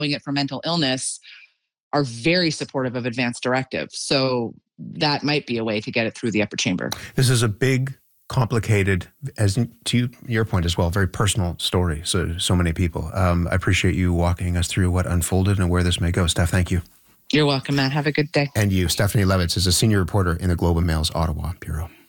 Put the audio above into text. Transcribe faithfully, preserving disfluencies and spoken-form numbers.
it for mental illness are very supportive of advanced directive. So that might be a way to get it through the upper chamber. This is a big, complicated, as to you, your point as well, very personal story. So, so many people. Um, I appreciate you walking us through what unfolded and where this may go. Steph, thank you. You're welcome, Matt. Have a good day. And you, Stephanie Levitz, is a senior reporter in the Globe and Mail's Ottawa Bureau.